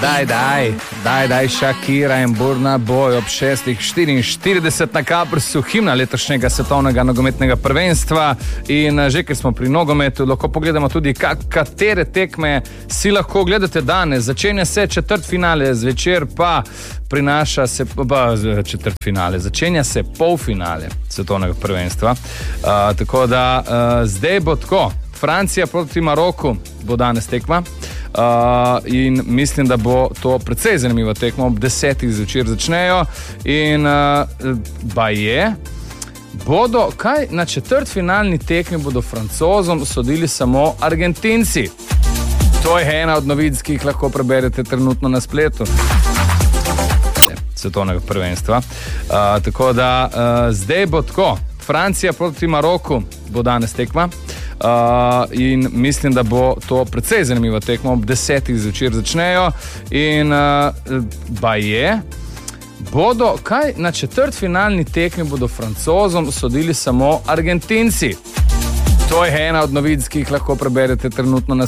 Daj, Shakira in Burna Boy ob 6:44 na Kaprsu, himna letošnjega svetovnega nogometnega prvenstva. In že, ker smo pri nogometu, lahko pogledamo tudi, katere tekme si lahko gledate danes. Začenja se četrtfinale, zvečer pa prinaša se četrtfinale, začenja se polfinale svetovnega prvenstva. Tako da zdaj bo tako. Francija proti Maroku bo danes tekma. In mislim, da bo to precej zanimiva tekma. Ob 10:00 zvečer začnejo in bodo na četrtfinalni tekmi bodo Francozom sodili samo Argentinci. To je ena od novic, ki jih lahko preberete trenutno na spletu svetovnega prvenstva. Tako da zdaj bo tako. Francija proti Maroku bo danes tekma. In mislim, da bo to precej zanimiva tekma. Ob 10:00 zvečer začnejo in bodo na četrtfinalni tekmi bodo Francozom sodili samo Argentinci. To je ena od novic, ki jih lahko preberete trenutno na